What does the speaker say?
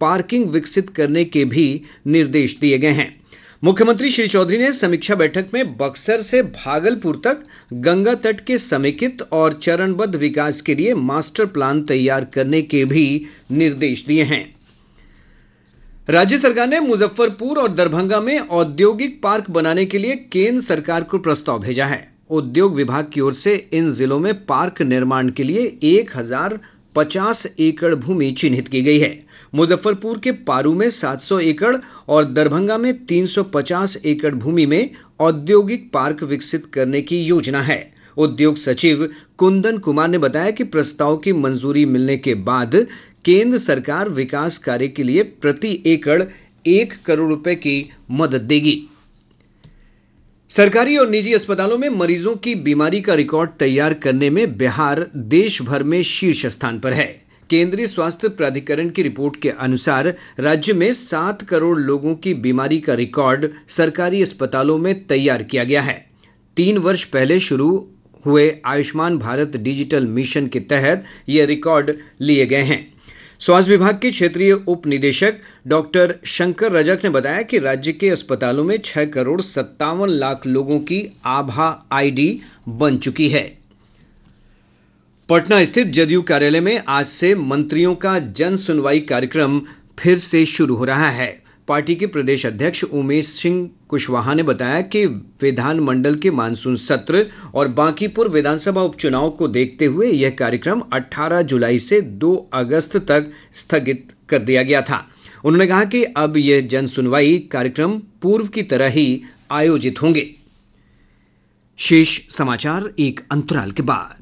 Parking विकसित करने के भी निर्देश दिए गए हैं। मुख्यमंत्री श्री चौधरी ने समीक्षा बैठक में बक्सर से भागलपुर तक गंगा तट के समेकित और चरणबद्ध विकास के लिए मास्टर प्लान तैयार करने के भी निर्देश दिए हैं। राज्य सरकार ने मुजफ्फरपुर और दरभंगा में औद्योगिक पार्क बनाने के लिए केंद्र सरकार को प्रस्ताव भेजा है। उद्योग विभाग की ओर से इन जिलों में पार्क निर्माण के लिए 1050 एकड़ भूमि चिन्हित की गई है। मुजफ्फरपुर के पारू में 700 एकड़ और दरभंगा में 350 एकड़ भूमि में औद्योगिक पार्क विकसित करने की योजना है। उद्योग सचिव कुंदन कुमार ने बताया कि प्रस्ताव की मंजूरी मिलने के बाद केंद्र सरकार विकास कार्य के लिए प्रति एकड़ 1 करोड़ रुपए की मदद देगी। सरकारी और निजी अस्पतालों में मरीजों की बीमारी का रिकॉर्ड तैयार करने में बिहार देश भर में शीर्ष स्थान पर है। केंद्रीय स्वास्थ्य प्राधिकरण की रिपोर्ट के अनुसार राज्य में 7 करोड़ लोगों की बीमारी का रिकॉर्ड सरकारी अस्पतालों में तैयार किया गया है। 3 वर्ष पहले शुरू हुए आयुष्मान भारत डिजिटल मिशन के तहत ये रिकॉर्ड लिए गए हैं। स्वास्थ्य विभाग के क्षेत्रीय उप निदेशक डॉक्टर शंकर रजक ने बताया कि राज्य के अस्पतालों में 6 करोड़ 57 लाख लोगों की आभा आईडी बन चुकी है। पटना स्थित जदयू कार्यालय में आज से मंत्रियों का जन सुनवाई कार्यक्रम फिर से शुरू हो रहा है। पार्टी के प्रदेश अध्यक्ष उमेश सिंह कुशवाहा ने बताया कि विधानमंडल के मानसून सत्र और बांकीपुर विधानसभा उपचुनाव को देखते हुए यह कार्यक्रम 18 जुलाई से 2 अगस्त तक स्थगित कर दिया गया था। उन्होंने कहा कि अब यह जन सुनवाई कार्यक्रम पूर्व की तरह ही आयोजित होंगे। शेष समाचार एक अंतराल के बाद।